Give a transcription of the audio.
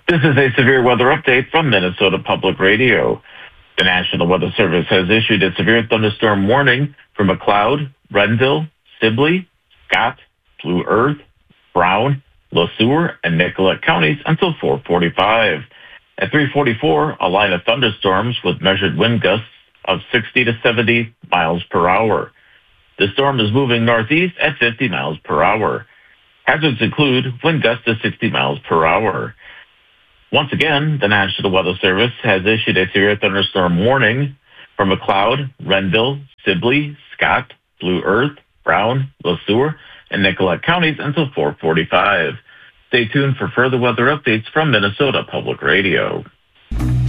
This is a severe weather update from Minnesota Public Radio. The National Weather Service has issued a severe thunderstorm warning for McLeod, Renville, Sibley, Scott, Blue Earth, Brown, Le Sueur, and Nicollet counties until 4:45. At 3:44, a line of thunderstorms with measured wind gusts of 60 to 70 miles per hour. The storm is moving northeast at 50 miles per hour. Hazards include wind gusts to 60 miles per hour. Once again, the National Weather Service has issued a severe thunderstorm warning for McLeod, Renville, Sibley, Scott, Blue Earth, Brown, Le Sueur, and Nicollet counties until 4:45. Stay tuned for further weather updates from Minnesota Public Radio.